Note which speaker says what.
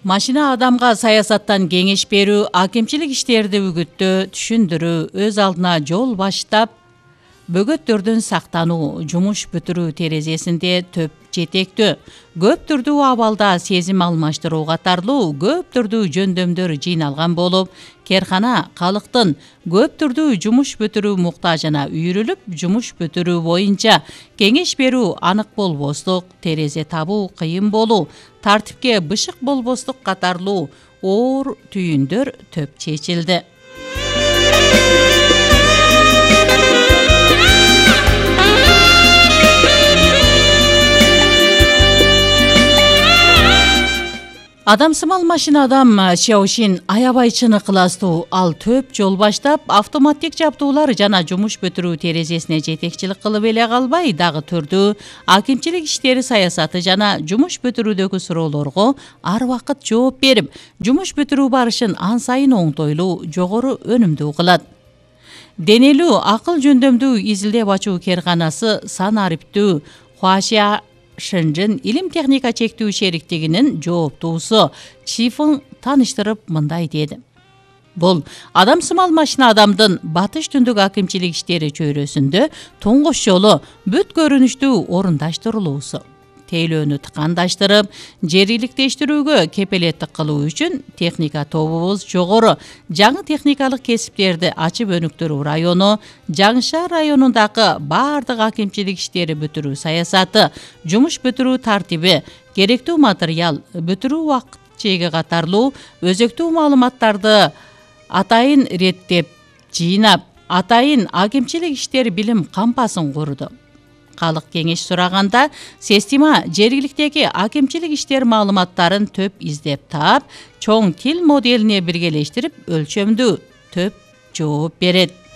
Speaker 1: Машина адамга саясаттан кеңеш берүү, акимчилик иштерди үгүттөө, түшүндүрүү, өз алдына жол баштап, бөгөттөрдөн сактануу, жумуш бүтүрүү терезесинде төп жетектөө, көп түрдүү абалда сезим алмаштыруу катарлуу көп түрдүү жөндөмдөр жыйналган болуп, керкана калктын көп түрдүү жумуш бүтүрүү муктажына үйрүлүп, жумуш бүтүрүү боюнча кеңеш берүү анык болбостук, терезе табуу кыйын болуу, тартипке бышык болбостук катарлуу оор түйүндөр төп чечилди. Адамсымал машина адам Xiaoxin аябай чыныктуу, ал төп жол баштап, автоматтик жабдуулар жана жумуш бүтүрүү терезесине жетекчилик кылып эле калбай, дагы түрдүү акимчилик иштери саясаты жана жумуш бүтүрүүдөгү суроолорго ар убакыт жооп берип, жумуш бүтүрүү барышын ан сайын оңтойлуу, жогору өнүмдүү кылат. Денелүү акыл жөндөмдүү изилдеп ачуу керканасы санариптүү Huaxia Shenzhen илим техника чектүү шериктигинин жооптуусу Чифың таныштырып мындай деди. Бул адамсымал машина адамдын батыш түндүк акимчилик иштери чөйрөсүндө туңгуч жолу бүт көрүнүштүү орундаштырылуусу. Тейлөөнү тыкандаштырып, жериликтештирүүгө кепелеттик кылуу үчүн техника тобубуз жогору жаңы техникалык кесиптерди ачып өнүктүрүү району, Жаңышаар районундагы баардык акимчилик иштери бүтүрүү саясаты, жумуш бүтүрүү тартиби, керектүү материал, бүтүрүү убакыт чеги катарлуу өзөктүү маалыматтарды атайын реттеп, жыйнап, атайын акимчилик иштери билим кампасын курду. Калык кеңеш сураганда, система жергиликтеги акимчилик иштер маалыматтарын төп издеп таап, чоң тил моделине биргелештирип, өлчөмдүү төп жооп берет.